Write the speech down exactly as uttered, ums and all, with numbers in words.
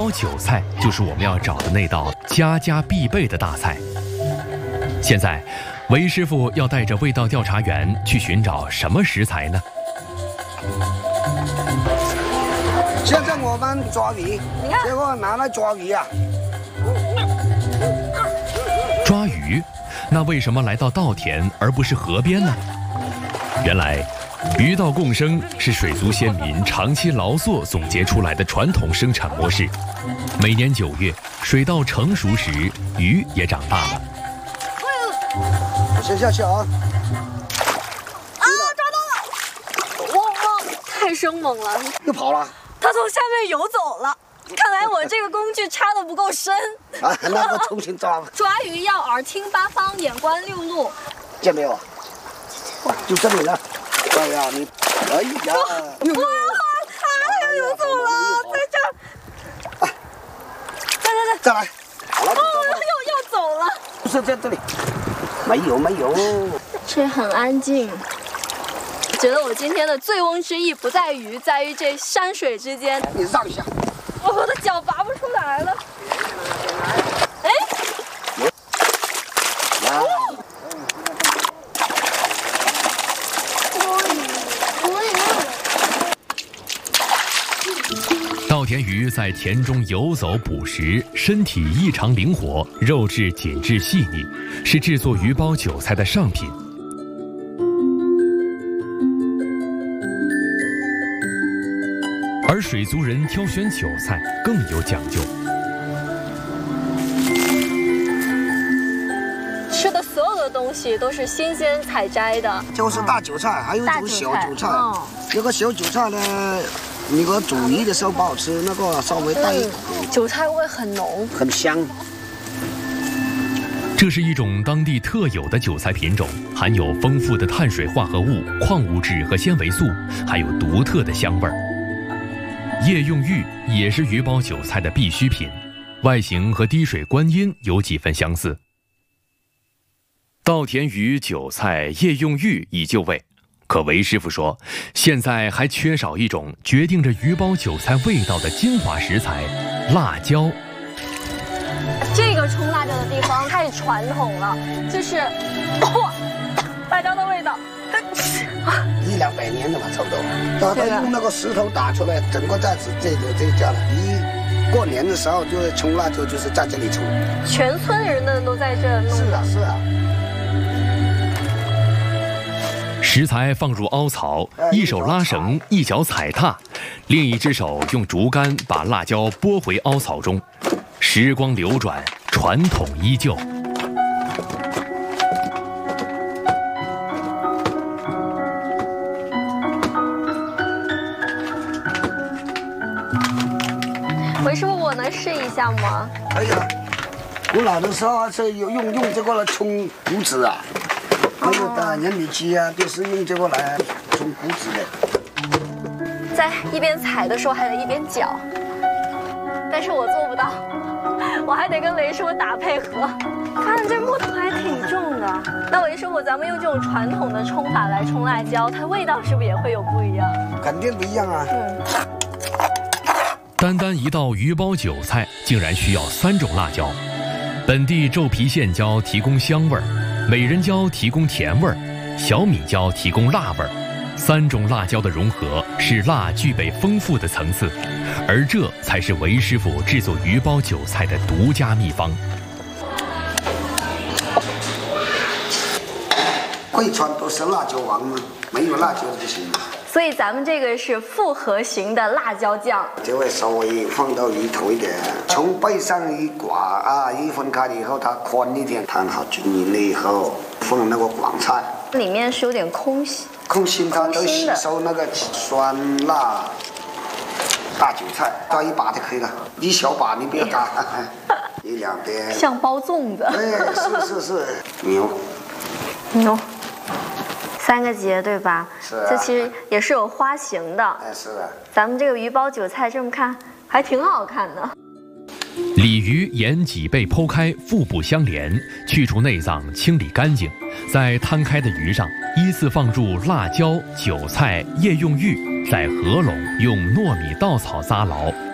包韭菜就是我们要找的那道家家必备的大菜。现在，韦师傅要带着味道调查员去寻找什么食材呢？ 现在我们抓鱼，结果拿来抓鱼啊。 抓鱼？那为什么来到稻田而不是河边呢？原来，鱼稻共生是水族先民长期劳作总结出来的传统生产模式。每年九月，水稻成熟时，鱼也长大了。 我先下去啊！ 啊，抓到了！哇哇，太生猛了！ 又跑了。 它从下面游走了。看来我这个工具插得不够深。 啊，那我重新抓吧。 抓鱼要耳听八方，眼观六路。 见没有？就这里了。哎呀，你，哎呀！ 哇，它又游走了，在这儿。啊，再再再再来。好了。 哦，又又走了。 不是在这里。没有没有。 这很安静。觉得我今天的醉翁之意不在鱼，在于这山水之间。 你让一下。 我的脚拔不出来了。哎。 哦。 稻田鱼在田中游走捕食，身体异常灵活，肉质紧致细腻，是制作鱼包韭菜的上品。而水族人挑选韭菜更有讲究， 吃的所有的东西都是新鲜采摘的。 就是大韭菜，还有一种小韭菜。哦，有个小韭菜呢，那个煮鱼的时候不好吃，那个稍微带一股。 韭菜味很浓， 很香。 这是一种当地特有的韭菜品种，含有丰富的碳水化合物、矿物质和纤维素，还有独特的香味儿。叶用玉也是鱼包韭菜的必需品，外形和滴水观音有几分相似。稻田鱼、韭菜、叶用玉已就位，可韦师傅说，现在还缺少一种决定着鱼包韭菜味道的精华食材——辣椒。 这个冲辣椒的地方太传统了，就是哇，辣椒的味道。 一两百年了吧，差不多。他他用那个石头打出来，整个寨子这个这家了。一过年的时候，就是冲辣椒，就是在这里冲。 全村人的都在这弄。 是啊，是啊。 食材放入凹槽，一手拉绳，一脚踩踏，另一只手用竹竿把辣椒拨回凹槽中。时光流转，传统依旧。 韦师傅，我能试一下吗？ 可以啊。我老的时候是有用用这个来冲谷子啊，还有的人米鸡啊，都是用这个来冲谷子的。 在一边踩的时候还得一边搅，但是我做不到，我还得跟韦师傅打配合。发现这木头还挺重的。那韦师傅，咱们用这种传统的冲法来冲辣椒，它味道是不是也会有不一样？ 肯定不一样啊。嗯。 单单一道鱼包韭菜竟然需要三种辣椒，本地皱皮线椒提供香味儿，美人椒提供甜味儿，小米椒提供辣味儿。三种辣椒的融合使辣具备丰富的层次，而这才是韦师傅制作鱼包韭菜的独家秘方。 贵川都是辣椒王吗？没有辣椒不行。 所以咱们这个是复合型的辣椒酱， 就会稍微放到鱼头一点，从背上一刮啊，一分开以后它宽一点，摊好均匀了以后放那个广菜， 里面是有点空心， 空心它都吸收那个酸辣。大韭菜抓一把就可以了，一小把你不要打，一两边像包粽子。 哎，是是是，牛牛。三个节对吧？ 是啊。 这其实也是有花型的。 哎，是的。 咱们这个鱼包韭菜这么看还挺好看的。 鲤鱼沿脊背剖开，腹部相连，去除内脏，清理干净，在摊开的鱼上依次放入辣椒、韭菜、叶用玉，再合拢，用糯米稻草扎牢，